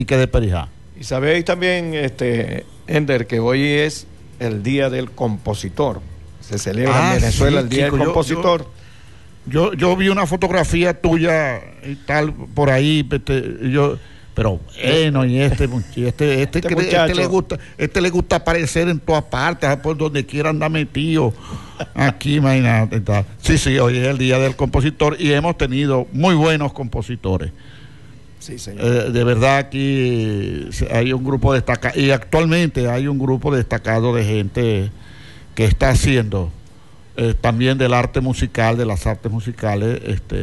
que de Perijá. Y sabéis también, Ender, que hoy es el Día del Compositor. Se celebra en Venezuela el Día del Compositor. Yo vi una fotografía tuya y tal por ahí, pero bueno, y este le gusta aparecer en todas partes, por donde quiera anda metido. Aquí, imagínate. Sí, hoy es el Día del Compositor y hemos tenido muy buenos compositores. Sí, señor. De verdad aquí hay un grupo destacado, y actualmente hay un grupo destacado de gente que está haciendo también del arte musical, de las artes musicales,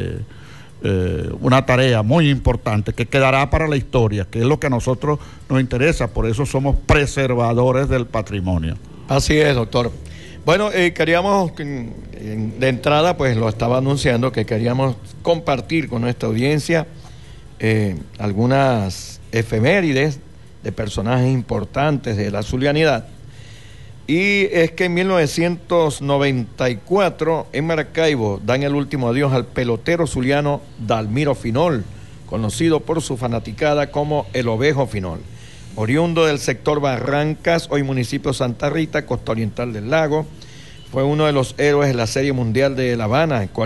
una tarea muy importante que quedará para la historia, que es lo que a nosotros nos interesa, por eso somos preservadores del patrimonio. Así es, doctor. Bueno, queríamos, de entrada, pues lo estaba anunciando, que queríamos compartir con nuestra audiencia algunas efemérides de personajes importantes de la zulianidad. Y es que en 1994 en Maracaibo dan el último adiós al pelotero zuliano Dalmiro Finol, conocido por su fanaticada como el Ovejo Finol. Oriundo del sector Barrancas, hoy municipio Santa Rita, costa oriental del lago, fue uno de los héroes de la Serie Mundial de La Habana en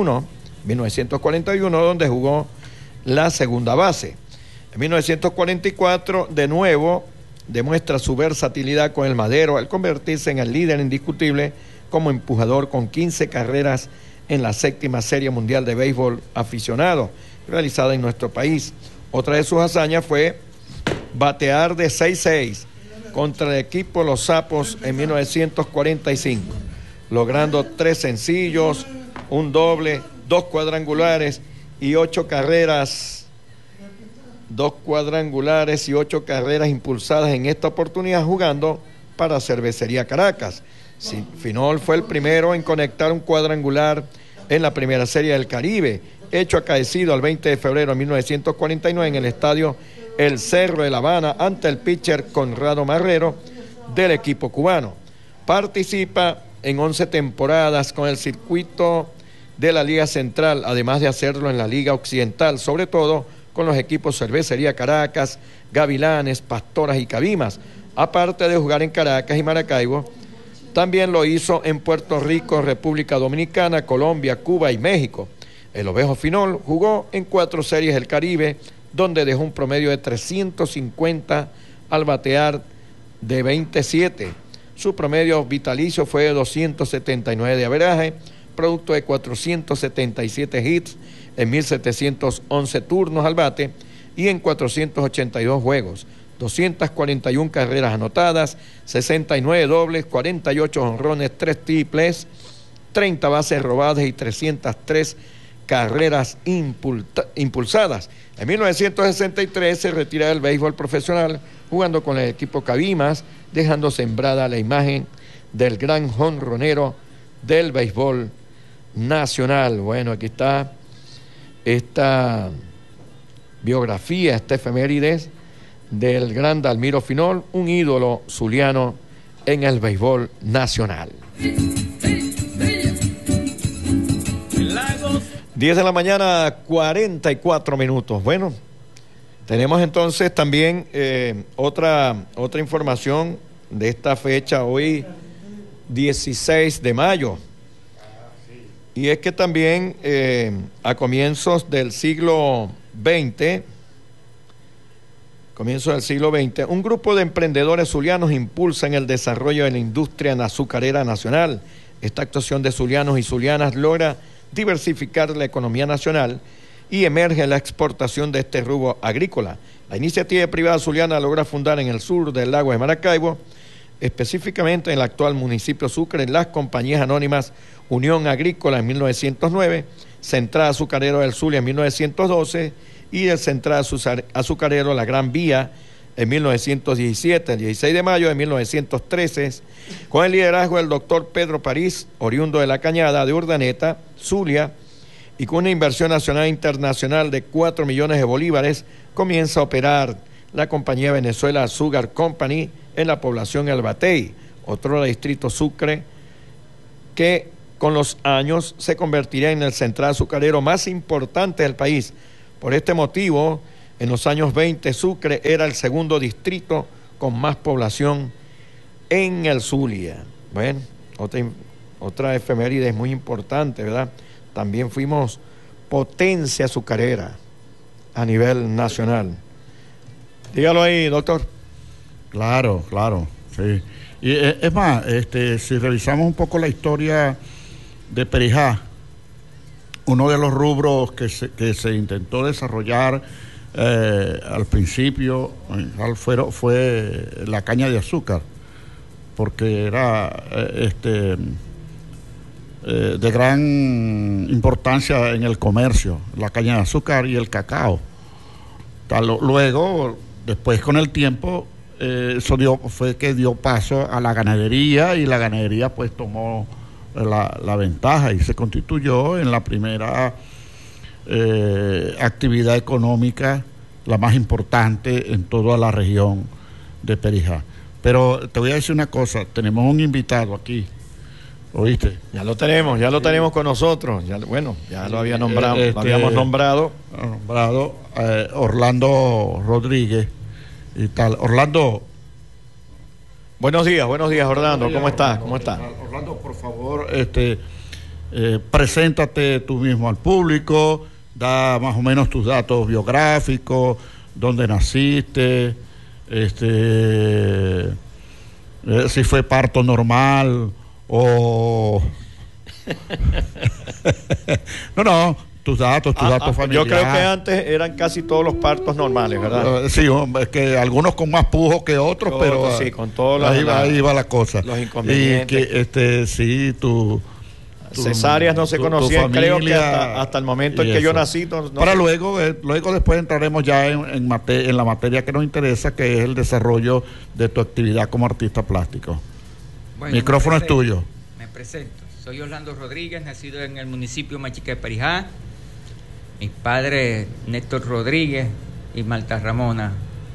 1941, donde jugó la segunda base. En 1944, de nuevo, demuestra su versatilidad con el madero al convertirse en el líder indiscutible como empujador con 15 carreras en la 7ª Serie Mundial de Béisbol Aficionado realizada en nuestro país. Otra de sus hazañas fue batear de 6-6 contra el equipo Los Sapos en 1945, logrando 3 sencillos, un doble, 2 cuadrangulares y 8 carreras. 2 cuadrangulares y 8 carreras impulsadas en esta oportunidad jugando para Cervecería Caracas. Finol fue el primero en conectar un cuadrangular en la primera Serie del Caribe, hecho acaecido el 20 de febrero de 1949 en el estadio El Cerro de La Habana ante el pitcher Conrado Marrero del equipo cubano. Participa en 11 temporadas con el circuito de la Liga Central, además de hacerlo en la Liga Occidental, sobre todo con los equipos Cervecería Caracas, Gavilanes, Pastoras y Cabimas. Aparte de jugar en Caracas y Maracaibo, también lo hizo en Puerto Rico, República Dominicana, Colombia, Cuba y México. El Ovejo Finol jugó en 4 series del Caribe, donde dejó un promedio de 350 al batear de 27. Su promedio vitalicio fue de 279 de averaje, producto de 477 hits en 1.711 turnos al bate y en 482 juegos, 241 carreras anotadas, 69 dobles, 48 jonrones, 3 triples, 30 bases robadas y 303 carreras impulsadas. En 1963 se retira del béisbol profesional jugando con el equipo Cabimas, dejando sembrada la imagen del gran jonronero del béisbol nacional. Bueno, aquí está esta biografía, esta efemérides del gran Dalmiro Finol, un ídolo zuliano en el béisbol nacional. 10 de la mañana, 44 minutos. Bueno, tenemos entonces también otra información de esta fecha, hoy 16 de mayo. Y es que también a comienzos del siglo XX, un grupo de emprendedores zulianos impulsan el desarrollo de la industria azucarera nacional. Esta actuación de zulianos y zulianas logra diversificar la economía nacional y emerge la exportación de este rubro agrícola. La iniciativa privada zuliana logra fundar en el sur del lago de Maracaibo, específicamente en el actual municipio Sucre, las compañías anónimas Unión Agrícola en 1909, Central Azucarero del Zulia en 1912 y el Central Azucarero La Gran Vía en 1917, el 16 de mayo de 1913, con el liderazgo del doctor Pedro París, oriundo de La Cañada de Urdaneta, Zulia, y con una inversión nacional e internacional de 4 millones de bolívares, comienza a operar la compañía Venezuela Sugar Company en la población El Batey, otro distrito Sucre, que con los años se convertirá en el central azucarero más importante del país. Por este motivo, En los años 20, Sucre era el segundo distrito con más población en el Zulia. Bueno, otra efeméride muy importante, ¿verdad? También fuimos potencia azucarera a nivel nacional. Dígalo ahí, doctor. Claro, sí. Y es más, si revisamos un poco la historia de Perijá, uno de los rubros que se intentó desarrollar al principio fue la caña de azúcar, porque era de gran importancia en el comercio, la caña de azúcar y el cacao. Luego, después con el tiempo, eso fue que dio paso a la ganadería, y la ganadería pues tomó la ventaja y se constituyó en la primera actividad económica, la más importante en toda la región de Perijá. Pero te voy a decir una cosa, tenemos un invitado aquí, ¿oíste? Ya lo tenemos con nosotros. Ya lo había nombrado, lo habíamos nombrado. Orlando Rodríguez y tal. Orlando. Buenos días, Orlando. ¿Cómo estás? Orlando, por favor, preséntate tú mismo al público, da más o menos tus datos biográficos, dónde naciste, si fue parto normal o... No, tus datos familiares. Yo creo que antes eran casi todos los partos normales, ¿verdad? Sí, hombre, es que algunos con más pujo que otros, pero sí, con todos ahí va la cosa. Los inconvenientes. Y que sí, cesáreas no se conocían, creo que hasta el momento en que yo nací. Para luego después entraremos ya en la materia que nos interesa, que es el desarrollo de tu actividad como artista plástico. Bueno, micrófono es tuyo. Me presento. Soy Orlando Rodríguez, nacido en el municipio Machica de Perijá. Mis padres, Néstor Rodríguez y Marta Ramona.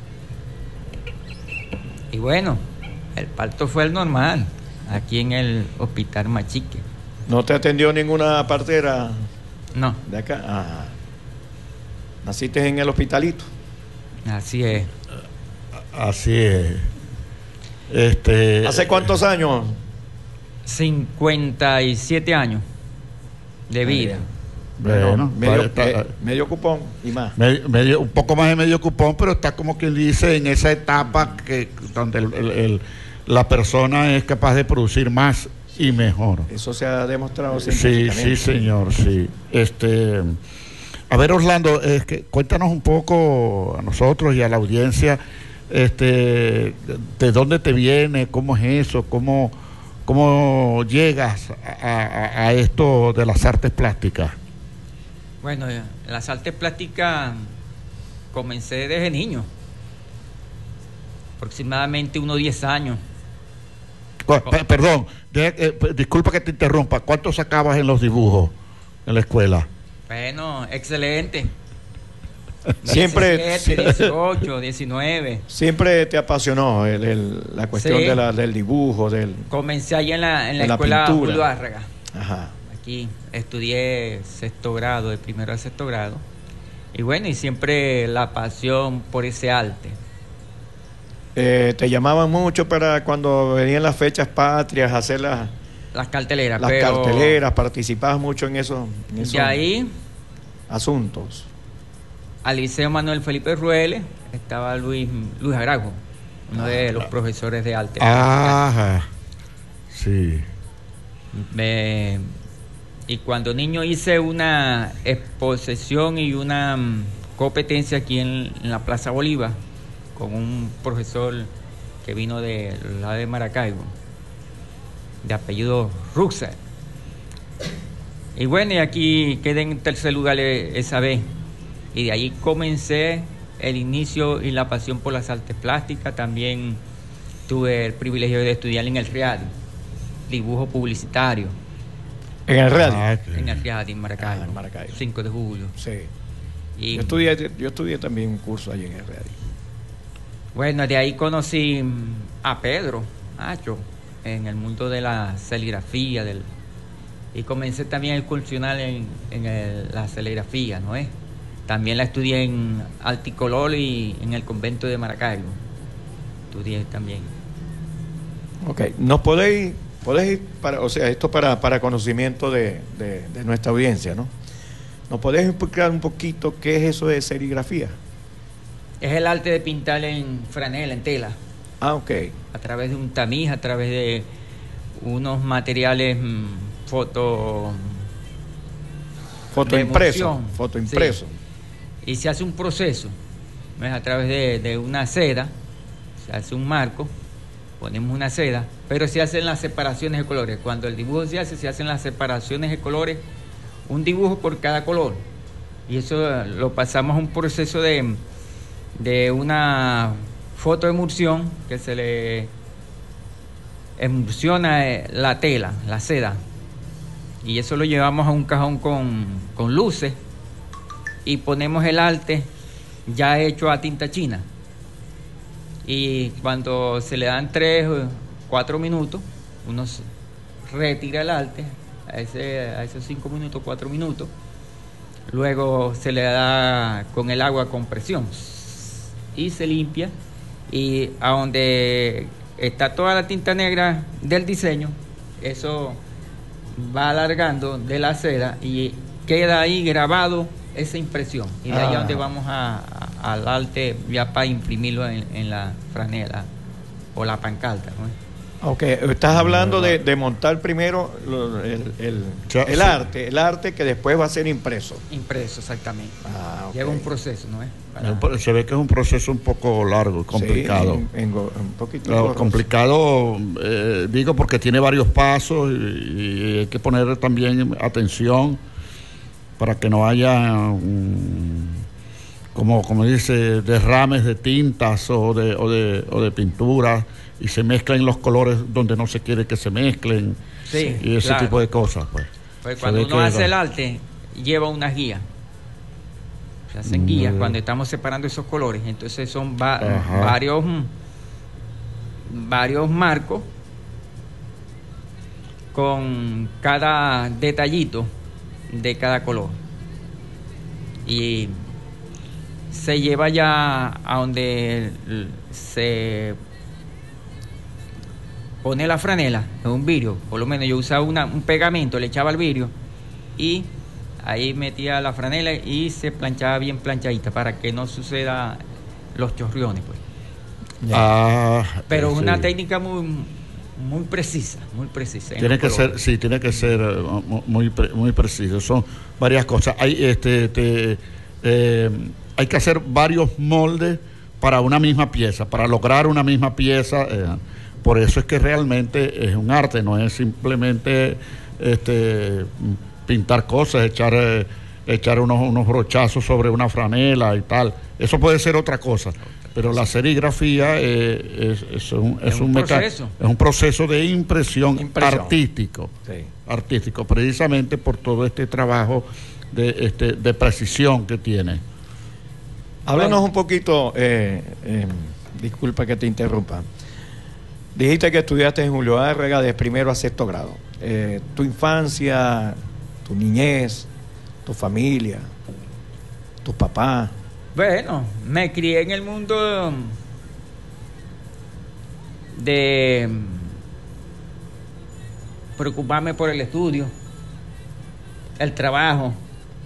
Y bueno, el parto fue el normal, aquí en el hospital Machique. ¿No te atendió ninguna partera? No. ¿De acá? Ah. ¿Naciste en el hospitalito? Así es. Así es. ¿Hace cuántos años? 57 años de vida. Bueno, medio cupón y más. Un poco más de medio cupón, pero está como quien dice en esa etapa donde la persona es capaz de producir más y mejor. Eso se ha demostrado científicamente. Sí, señor, sí. A ver, Orlando, cuéntanos un poco a nosotros y a la audiencia, de dónde te viene, cómo es eso, cómo llegas a esto de las artes plásticas. Bueno, las artes plásticas comencé desde niño, aproximadamente unos 10 años. Perdón, disculpa que te interrumpa. ¿Cuánto sacabas en los dibujos en la escuela? Bueno, excelente. Siempre 17, 18, 19. Siempre te apasionó la cuestión del dibujo, Comencé allá en la escuela Julio Árraga. Ajá. Aquí estudié sexto grado, de primero a sexto grado. Y bueno, y siempre la pasión por ese arte. Te llamaban mucho para cuando venían las fechas patrias, hacer las carteleras. Carteleras, participabas mucho en esos de ahí asuntos. Al Liceo Manuel Felipe Rueles estaba Luis Arago, uno de los profesores de arte. Ajá, sí. Y cuando niño hice una exposición y una competencia aquí en la Plaza Bolívar con un profesor que vino de la de Maracaibo, de apellido Ruxer. Y bueno, y aquí quedé en tercer lugar esa vez. Y de ahí comencé el inicio y la pasión por las artes plásticas. También tuve el privilegio de estudiar en el RIAD, dibujo publicitario. ¿En el RIAD? En el RIAD, en Maracaibo. En Maracaibo. 5 de julio. Sí. Y yo estudié también un curso allí en el RIAD. Bueno, de ahí conocí a Pedro Hacho en el mundo de la serigrafía, y comencé también a incursionar en la serigrafía, ¿no es? También la estudié en Alticolor y en el convento de Maracaibo. Estudié también. Ok, ¿nos podéis o sea, esto para conocimiento de nuestra audiencia, ¿no? ¿Nos podéis explicar un poquito qué es eso de serigrafía? Es el arte de pintar en franela, en tela. Ah, ok. A través de un tamiz, a través de unos materiales fotoimpreso. Sí. Y se hace un proceso, ¿ves? A través de una seda, se hace un marco, ponemos una seda, pero se hacen las separaciones de colores. Cuando el dibujo se hacen las separaciones de colores, un dibujo por cada color. Y eso lo pasamos a un proceso de una fotoemulsión, que se le emulsiona la tela, la seda. Y eso lo llevamos a un cajón con luces y ponemos el arte ya hecho a tinta china. Y cuando se le dan 3 o 4 minutos, uno retira el arte a esos 5 minutos, 4 minutos. Luego se le da con el agua con presión y se limpia, y a donde está toda la tinta negra del diseño, eso va alargando de la seda y queda ahí grabado esa impresión, y de ahí a donde vamos al arte ya para imprimirlo en la franela o la pancarta, ¿no? Ok, estás hablando de montar primero el arte que después va a ser impreso. Impreso, exactamente. Okay. Lleva un proceso, ¿no es? Se ve que es un proceso un poco largo y complicado. Sí, un poquito complicado, digo, porque tiene varios pasos y hay que poner también atención para que no haya como dice, derrames de tintas o de pinturas, y se mezclan los colores donde no se quiere que se mezclen, sí, y ese tipo de cosas. Pues cuando uno hace el arte, lleva unas guías. Se hacen guías cuando estamos separando esos colores. Entonces son varios marcos con cada detallito de cada color. Y se lleva ya a donde se pone la franela en un vidrio. Por lo menos yo usaba un pegamento, le echaba al vidrio y ahí metía la franela y se planchaba bien planchadita para que no suceda los chorriones, pues. Pero es una técnica muy precisa, muy precisa. Tiene que ser muy preciso. Son varias cosas. Hay que hacer varios moldes para una misma pieza, para lograr una misma pieza. Por eso es que realmente es un arte, no es simplemente pintar cosas, echar unos brochazos sobre una franela y tal. Eso puede ser otra cosa, pero la serigrafía es un proceso de impresión. Artístico, sí. Artístico, precisamente por todo este trabajo de precisión que tiene. Háblanos un poquito, disculpa que te interrumpa. Dijiste que estudiaste en Julio Árrega de primero a sexto grado. Tu infancia, tu niñez, tu familia, tu papá. Bueno, me crié en el mundo de preocuparme por el estudio, el trabajo.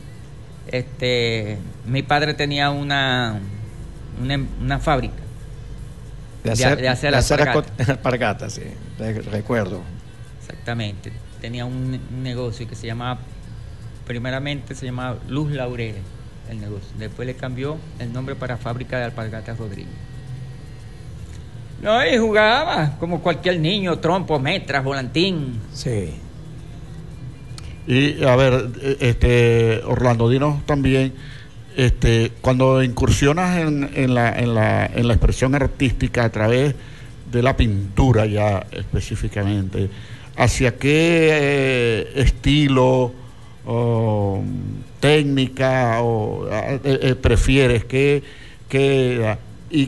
Mi padre tenía una fábrica de hacer alpargatas, sí, recuerdo. Exactamente. Tenía un negocio que primeramente se llamaba Luz Laureles, el negocio. Después le cambió el nombre para Fábrica de Alpargatas Rodríguez. No, y jugaba como cualquier niño, trompo, metras, volantín. Sí. Y a ver, Orlando, dinos también, cuando incursionas en la expresión artística a través de la pintura ya específicamente, ¿hacia qué estilo o técnica prefieres? ¿Qué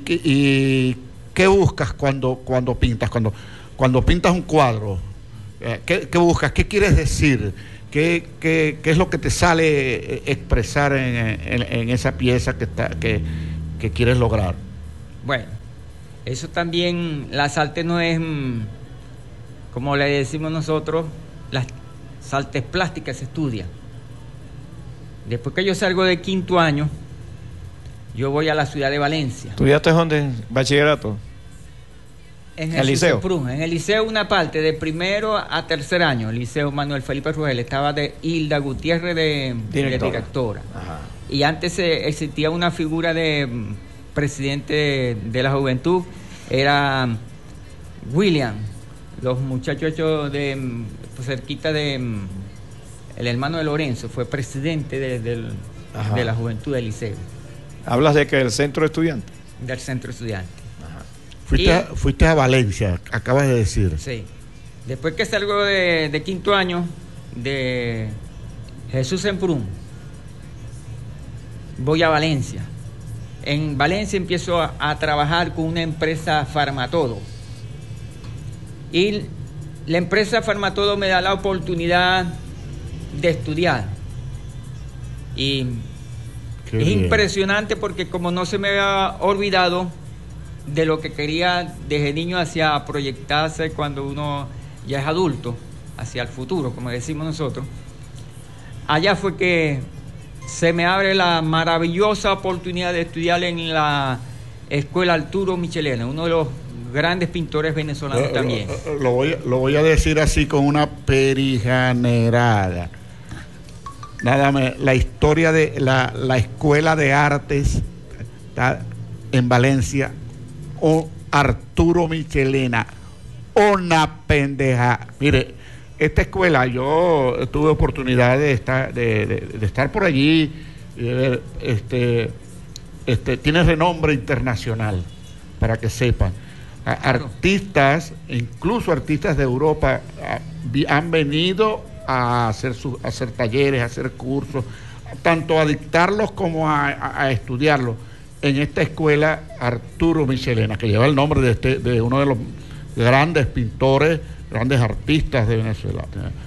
buscas cuando pintas? Cuando pintas un cuadro, ¿qué buscas? ¿Qué quieres decir? ¿Qué es lo que te sale expresar en esa pieza que quieres lograr? Bueno, eso también, las artes no es, como le decimos nosotros, las artes plásticas se estudian. Después que yo salgo de 5º año, yo voy a la ciudad de Valencia. ¿Estudiaste dónde? ¿Bachillerato? En el liceo. En el liceo, una parte de 1º a 3er año, el liceo Manuel Felipe Rugel, estaba de Hilda Gutiérrez de directora. Ajá. Y antes existía una figura de presidente de la juventud, era William, los muchachos de cerquita de el hermano de Lorenzo, fue presidente de la juventud del liceo. ¿Hablas de que el centro de estudiantes? Del centro estudiante. Fuiste a Valencia, acabas de decir. Sí. Después que salgo de 5º año de Jesús Semprún, voy a Valencia. En Valencia empiezo a trabajar con una empresa Farmatodo. Y la empresa Farmatodo me da la oportunidad de estudiar. Y Qué es bien. impresionante porque como no se me había olvidado de lo que quería desde niño hacia proyectarse cuando uno ya es adulto, hacia el futuro, como decimos nosotros, allá fue que se me abre la maravillosa oportunidad de estudiar en la Escuela Arturo Michelena, uno de los grandes pintores venezolanos también. Lo voy a decir así con una perijanerada. La historia de la Escuela de Artes en Valencia, o Arturo Michelena, una pendeja. Mire, esta escuela, yo tuve oportunidad de estar por allí y de ver, tiene renombre internacional, para que sepan. Artistas, incluso artistas de Europa, han venido a hacer talleres, a hacer cursos, tanto a dictarlos como a estudiarlos en esta escuela Arturo Michelena, que lleva el nombre de uno de los grandes pintores, grandes artistas de Venezuela,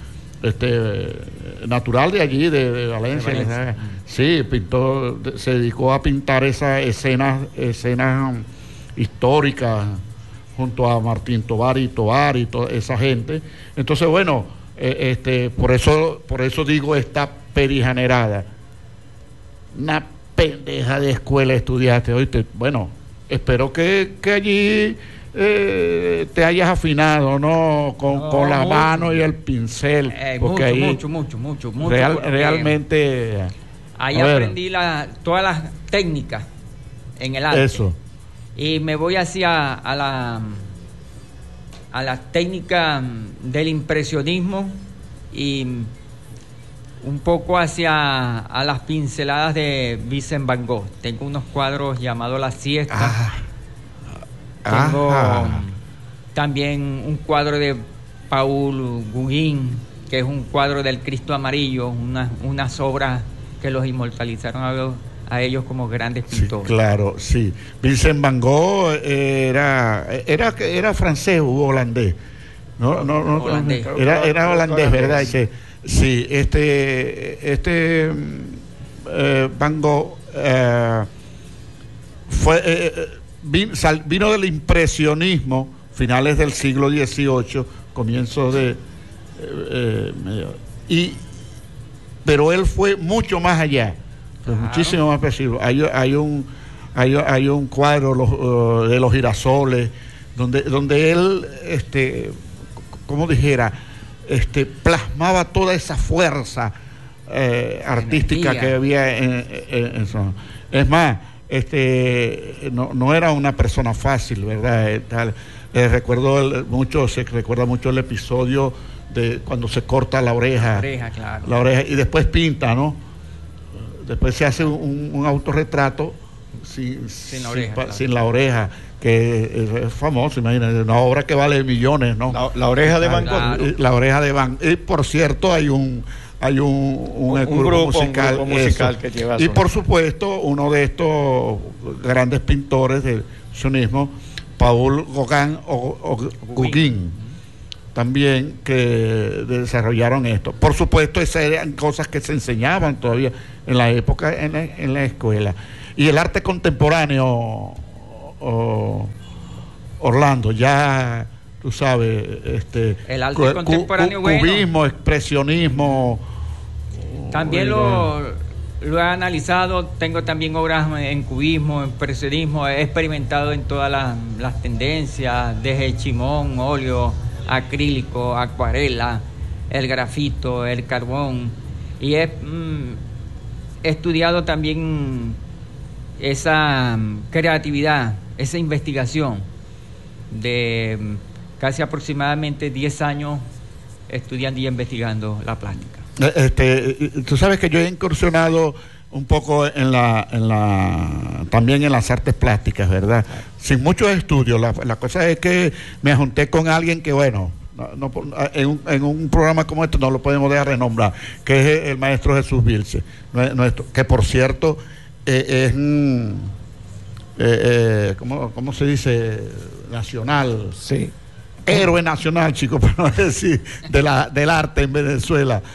natural de allí, de Valencia. De Valencia. Sí, pintó, se dedicó a pintar esas escenas históricas junto a Martín Tovar y toda esa gente. Entonces, bueno, por eso digo esta perijanerada. Una pendeja de escuela estudiaste, oíste. Bueno, espero que allí te hayas afinado, ¿no? Con la mano y el pincel, porque mucho. Realmente ahí aprendí todas las técnicas en el arte. Eso. Y me voy hacia a la técnica del impresionismo y un poco hacia las pinceladas de Vincent Van Gogh. Tengo unos cuadros llamados La Siesta. Tengo también un cuadro de Paul Gauguin, que es un cuadro del Cristo Amarillo, unas obras que los inmortalizaron a ellos como grandes pintores. Sí, claro, sí. Vincent Van Gogh era francés o holandés. No, holandés. Era holandés, ¿verdad? Sí, Van Gogh vino del impresionismo, finales del siglo XVIII, comienzos pero él fue mucho más allá, fue muchísimo más preciso. Hay un cuadro de los girasoles donde él, como dijera, plasmaba toda esa fuerza artística que había en eso. Es más, no era una persona fácil, ¿verdad? Se recuerda mucho el episodio de cuando se corta la oreja. Claro. La oreja, y después pinta, ¿no? Después se hace un autorretrato sin la oreja, que es famoso, imagínate, una obra que vale millones, ¿no? La oreja de Van Gogh. Claro. La oreja de Van Gogh. Y por cierto, hay un grupo musical que lleva y por supuesto uno de estos grandes pintores del sionismo, Paul Gauguin, también que desarrollaron esto. Por supuesto, esas eran cosas que se enseñaban todavía en la época en la escuela. Y el arte contemporáneo, Orlando, ya tú sabes, el arte contemporáneo, cubismo, bueno, expresionismo. También lo he analizado, tengo también obras en cubismo, en expresionismo, he experimentado en todas las tendencias, desde chimón, óleo, acrílico, acuarela, el grafito, el carbón, y he estudiado también esa creatividad, esa investigación de casi aproximadamente 10 años estudiando y investigando la plástica. Tú sabes que yo he incursionado un poco también en las artes plásticas, ¿verdad? Sin muchos estudios. La cosa es que me junté con alguien que, bueno, en un programa como este no lo podemos dejar de nombrar, que es el maestro Jesús Vilce, que por cierto ¿cómo se dice? Nacional. Sí. Héroe nacional, chicos, para no decir, del arte en Venezuela.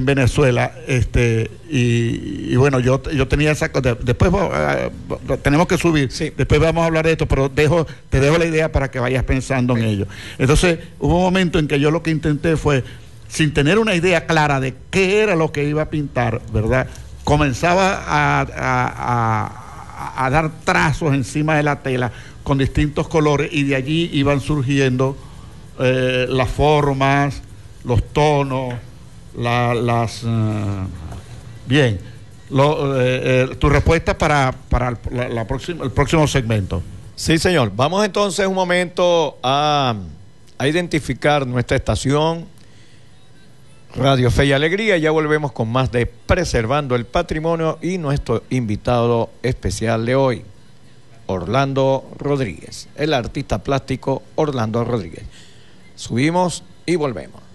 Y bueno, yo tenía esa cosa. Después tenemos que subir, sí. Después vamos a hablar de esto, pero te dejo la idea para que vayas pensando en ello. Entonces, hubo un momento en que yo lo que intenté fue, sin tener una idea clara de qué era lo que iba a pintar, ¿verdad? Comenzaba a dar trazos encima de la tela con distintos colores, y de allí iban surgiendo las formas, los tonos, bien, tu respuesta para el próximo segmento. Sí, señor. Vamos entonces un momento a identificar nuestra estación Radio Fe y Alegría. Ya volvemos con más de Preservando el Patrimonio y nuestro invitado especial de hoy, Orlando Rodríguez, el artista plástico Orlando Rodríguez. Subimos y volvemos.